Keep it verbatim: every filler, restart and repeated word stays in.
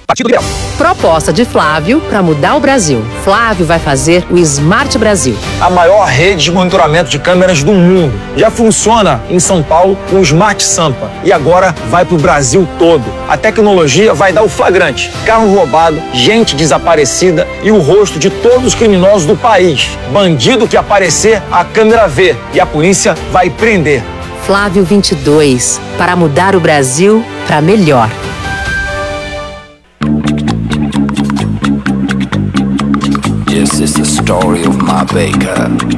Partido Liberal. Proposta de Flávio para mudar o Brasil. Flávio vai fazer o Smart Brasil. A maior rede de monitoramento de câmeras do mundo. Já funciona em São Paulo com o Smart Sampa. E agora vai para o Brasil todo. A tecnologia vai dar o flagrante. Carro roubado, gente desaparecida e o rosto de todos os criminosos do país. Bandido que aparecer, a câmera vê. E a polícia vai prender. Flávio vinte e dois, para mudar o Brasil para melhor. This is the story of my baker.